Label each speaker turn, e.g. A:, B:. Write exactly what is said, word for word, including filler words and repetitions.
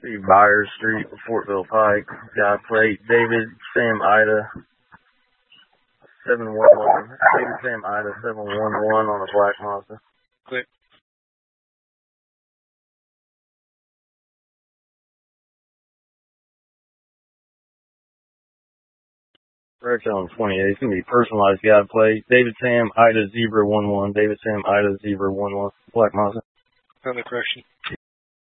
A: Steve Byers Street, Fortville Pike. Guy plate David Sam Ida seven one one. David Sam Ida seven one one on a black Mazda.
B: Click.
A: Right on twenty-eight. It's gonna be personalized guide plate. David Sam Ida Zebra one one. David Sam Ida Zebra one one. Black Mazda.
B: Another correction.